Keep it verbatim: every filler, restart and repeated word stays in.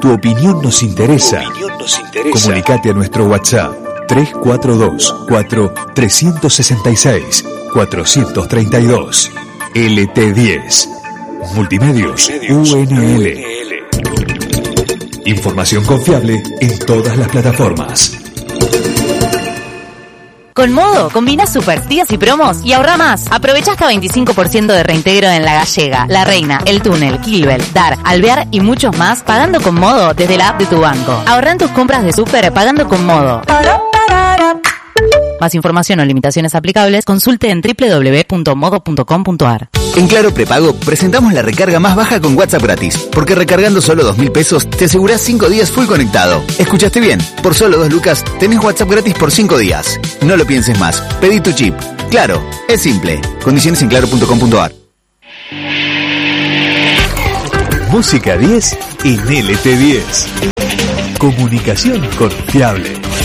Tu opinión nos interesa. Tu opinión nos interesa. Comunicate a nuestro WhatsApp tres cuatro dos, cuatro tres seis seis, cuatro tres dos. L T diez. Multimedios, Multimedios U N L. U N L. Información confiable en todas las plataformas. Con Modo, combinás super días y promos y ahorra más. Aprovecha hasta veinticinco por ciento de reintegro en La Gallega, La Reina, El Túnel, Kilbel, Dar, Alvear y muchos más pagando con Modo desde la app de tu banco. Ahorra en tus compras de súper pagando con Modo. Más información o limitaciones aplicables, consulte en doble u doble u doble u punto modo punto com punto a r. En Claro Prepago presentamos la recarga más baja con WhatsApp gratis, porque recargando solo dos mil pesos te asegurás cinco días full conectado. ¿Escuchaste bien? Por solo dos lucas tenés WhatsApp gratis por cinco días. No lo pienses más, pedí tu chip. Claro, es simple. Condiciones en claro punto com punto a r. Música diez en L T diez. Comunicación confiable.